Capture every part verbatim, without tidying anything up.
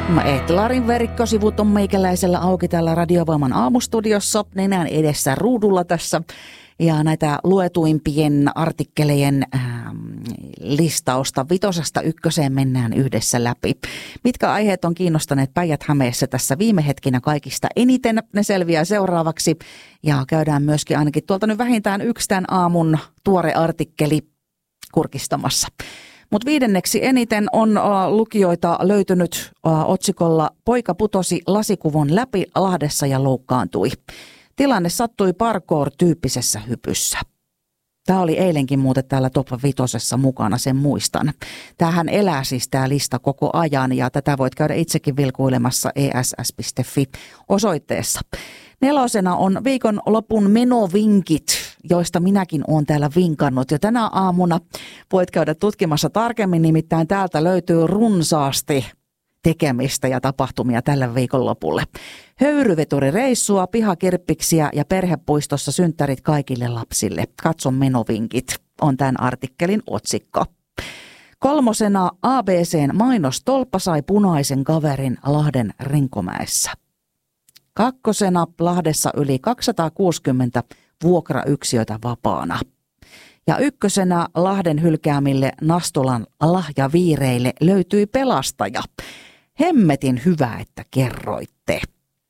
Eetlarin verkkosivut on meikäläisellä auki täällä Radiovoiman aamustudiossa, nenän edessä ruudulla tässä. Ja näitä luetuimpien artikkelejen ähm, listausta vitosesta ykköseen mennään yhdessä läpi. Mitkä aiheet on kiinnostaneet Päijät-Hämeessä tässä viime hetkinä kaikista eniten? Ne selviää seuraavaksi. Ja käydään myöskin ainakin tuolta nyt vähintään yksi tämän aamun tuore artikkeli kurkistamassa. Mutta viidenneksi eniten on uh, lukijoita löytynyt uh, otsikolla "Poika putosi lasikuvon läpi Lahdessa ja loukkaantui". Tilanne sattui parkour-tyyppisessä hypyssä. Tämä oli eilenkin muuten täällä Top Vitosessa mukana, sen muistan. Tämähän elää siis tämä lista koko ajan ja tätä voit käydä itsekin vilkuilemassa e s s piste f i osoitteessa. Nelosena on viikonlopun menovinkit, joista minäkin olen täällä vinkannut. Jo tänä aamuna voit käydä tutkimassa tarkemmin, nimittäin täältä löytyy runsaasti tekemistä ja tapahtumia tällä viikonlopulle. Höyryveturireissua, pihakirppiksiä ja perhepuistossa synttärit kaikille lapsille. Katso menovinkit, on tämän artikkelin otsikko. Kolmosena A B C:n mainostolppa sai punaisen kaverin Lahden Rinkomäessä. Kakkosena Lahdessa yli kaksisataakuusikymmentä vuokrayksiötä vapaana. Ja ykkösenä Lahden hylkäämille Nastolan lahjaviireille löytyi pelastaja. Hemmetin hyvä, että kerroitte.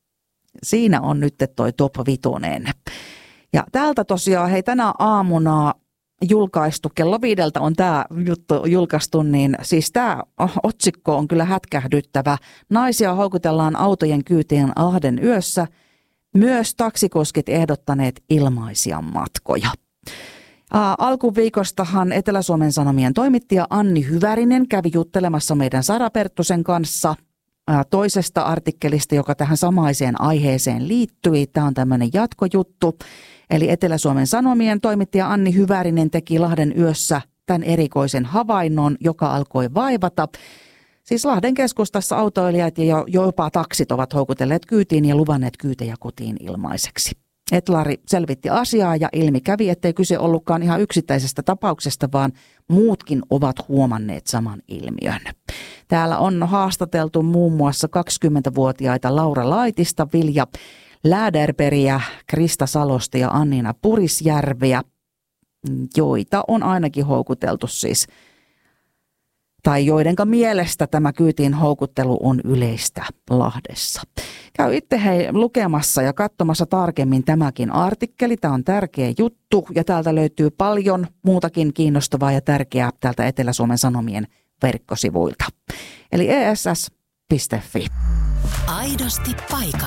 Siinä on nyt toi top vitonen. Ja täältä tosiaan, hei tänä aamuna julkaistu, kello viideltä on tämä juttu julkaistu, niin siis tämä otsikko on kyllä hätkähdyttävä. Naisia houkutellaan autojen kyytiin Lahden yössä. Myös taksikuskit ehdottaneet ilmaisia matkoja. Alkuviikostahan Etelä-Suomen Sanomien toimittaja Anni Hyvärinen kävi juttelemassa meidän Sara Perttusen kanssa toisesta artikkelista, joka tähän samaiseen aiheeseen liittyi. Tämä on tämmöinen jatkojuttu. Eli Etelä-Suomen Sanomien toimittaja Anni Hyvärinen teki Lahden yössä tämän erikoisen havainnon, joka alkoi vaivata. Siis Lahden keskustassa autoilijat ja jopa taksit ovat houkutelleet kyytiin ja luvanneet kyytejä kotiin ilmaiseksi. Etlari selvitti asiaa ja ilmi kävi, ettei kyse ollutkaan ihan yksittäisestä tapauksesta, vaan muutkin ovat huomanneet saman ilmiön. Täällä on haastateltu muun muassa kaksikymmentävuotiaita Laura Laitista, Vilja Läderbergiä, Krista Salosta ja Annina Purisjärveä, joita on ainakin houkuteltu siis, tai joidenka mielestä tämä kyytiin houkuttelu on yleistä Lahdessa. Käy itse hei lukemassa ja katsomassa tarkemmin tämäkin artikkeli. Tämä on tärkeä juttu ja täältä löytyy paljon muutakin kiinnostavaa ja tärkeää täältä Etelä-Suomen Sanomien verkkosivuilta. Eli e s s piste f i. Aidosti paikalla.